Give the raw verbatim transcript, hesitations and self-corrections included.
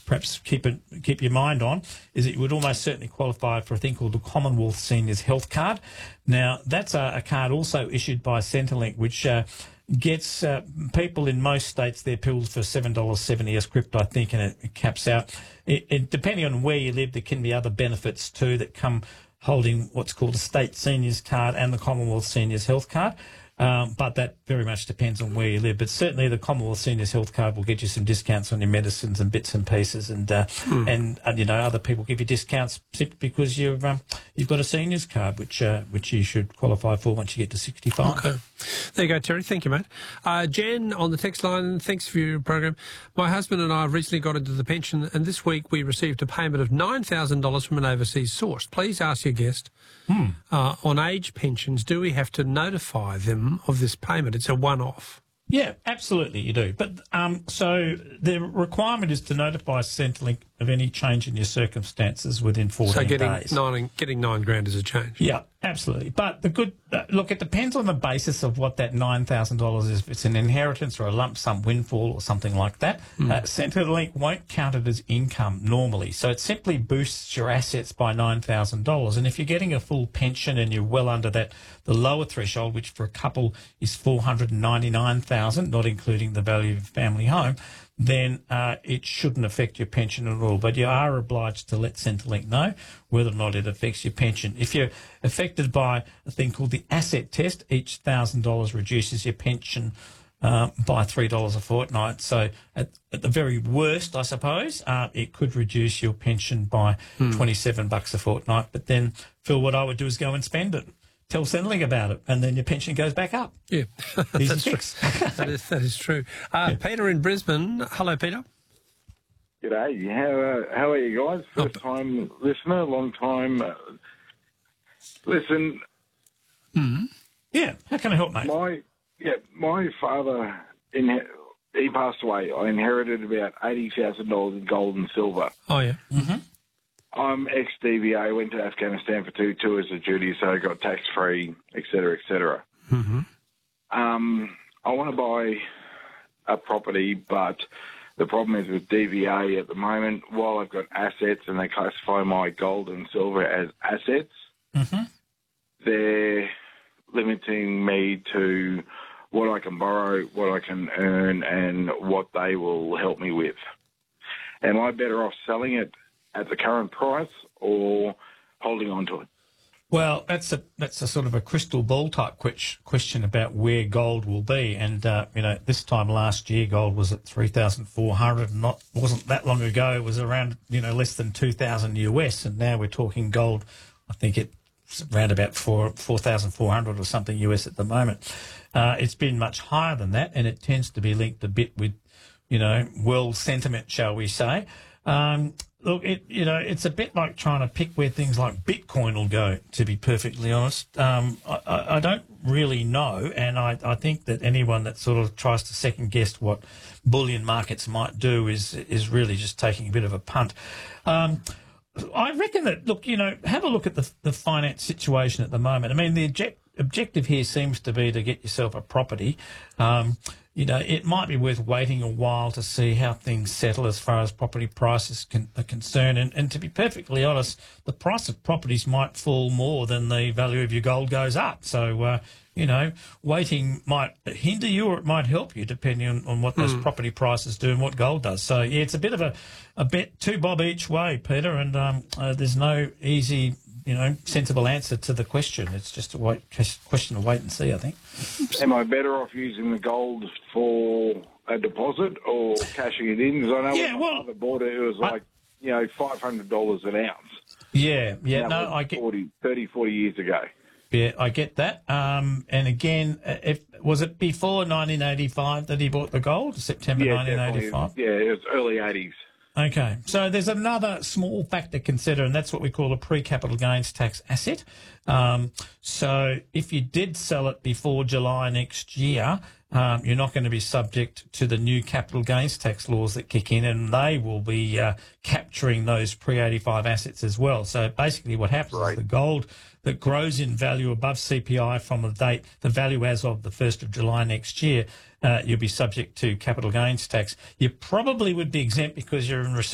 perhaps keep it, keep your mind on is that you would almost certainly qualify for a thing called the Commonwealth Seniors Health Card. Now, that's a, a card also issued by Centrelink, which uh, gets uh, people in most states their pills for seven dollars seventy a script, I think, and it, it caps out. It, it, depending on where you live, there can be other benefits too that come holding what's called a state seniors card and the Commonwealth Seniors Health Card. Um, but that very much depends on where you live. But certainly the Commonwealth Seniors Health Card will get you some discounts on your medicines and bits and pieces, and uh, hmm. and, and you know other people give you discounts simply because you've um, you've got a seniors card, which uh, which you should qualify for once you get to sixty-five. Okay, there you go, Terry. Thank you, mate. Uh, Jen on the text line. Thanks for your program. My husband and I have recently got into the pension, and this week we received a payment of nine thousand dollars from an overseas source. Please ask your guest hmm. uh, on age pensions. Do we have to notify them of this payment? It's a one-off. Yeah, absolutely you do. But um, so the requirement is to notify Centrelink of any change in your circumstances within fourteen so getting days. Nine, getting nine grand is a change. Yeah, absolutely. But the good uh, look, it depends on the basis of what that nine thousand dollars is. If it's an inheritance or a lump sum windfall or something like that, mm. uh, Centrelink won't count it as income normally. So it simply boosts your assets by nine thousand dollars. And if you're getting a full pension and you're well under that, the lower threshold, which for a couple is four hundred ninety-nine thousand dollars, not including the value of family home, then uh, it shouldn't affect your pension at all. But you are obliged to let Centrelink know whether or not it affects your pension. If you're affected by a thing called the asset test, each one thousand dollars reduces your pension uh, by three dollars a fortnight. So at, at the very worst, I suppose, uh, it could reduce your pension by hmm. twenty-seven bucks a fortnight. But then, Phil, what I would do is go and spend it. Tell Centrelink about it, and then your pension goes back up. Yeah, that's true. that, is, that is true. Uh, yeah. Peter in Brisbane. Hello, Peter. G'day. How, uh, how are you guys? First oh. time listener, long time. Uh, listen. Mm-hmm. Yeah, how can I help, mate? My, yeah, my father, in, he passed away. I inherited about eighty thousand dollars in gold and silver. Oh, yeah. Mm-hmm. I'm ex-D V A, went to Afghanistan for two tours of duty, so I got tax-free, et cetera, et cetera. Mm-hmm. Um, I want to buy a property, but the problem is with D V A at the moment, while I've got assets and they classify my gold and silver as assets, mm-hmm. they're limiting me to what I can borrow, what I can earn, and what they will help me with. Am I better off selling it at the current price or holding on to it? Well, that's a that's a sort of a crystal ball type question about where gold will be. And uh, you know, this time last year, gold was at three thousand four hundred. Not wasn't that long ago. It was around you know less than two thousand U S. And now we're talking gold. I think it's around about four four thousand four hundred or something U S at the moment. Uh, it's been much higher than that, and it tends to be linked a bit with you know world sentiment, shall we say. Um, Look, it you know, it's a bit like trying to pick where things like Bitcoin will go, to be perfectly honest. Um, I, I don't really know, and I, I think that anyone that sort of tries to second-guess what bullion markets might do is is really just taking a bit of a punt. Um, I reckon that, look, you know, have a look at the, the finance situation at the moment. I mean, the object, objective here seems to be to get yourself a property. Um, you know, it might be worth waiting a while to see how things settle as far as property prices can, are concerned. And, and to be perfectly honest, the price of properties might fall more than the value of your gold goes up. So, uh, you know, waiting might hinder you or it might help you depending on, on what those mm. property prices do and what gold does. So, yeah, it's a bit of a, a bet, two bob each way, Peter, and um, uh, there's no easy, you know, sensible answer to the question. It's just a wait, question of wait and see, I think. Am I better off using the gold for a deposit or cashing it in? Because I know yeah, when well, my father bought it, it was like, I, you know, five hundred dollars an ounce. Yeah, yeah, that no, I get... forty, thirty, forty years ago. Yeah, I get that. Um, and again, if was it before nineteen eighty-five that he bought the gold, September yeah, nineteen eighty-five? Yeah, it was early eighties. Okay, so there's another small factor to consider, and that's what we call a pre-capital gains tax asset. Um, so if you did sell it before July next year, um, you're not going to be subject to the new capital gains tax laws that kick in, and they will be uh, capturing those pre eighty-five assets as well. So basically what happens right. is the gold that grows in value above C P I from the date, the value as of the first of July next year, uh, you'll be subject to capital gains tax. You probably would be exempt because you're in receipt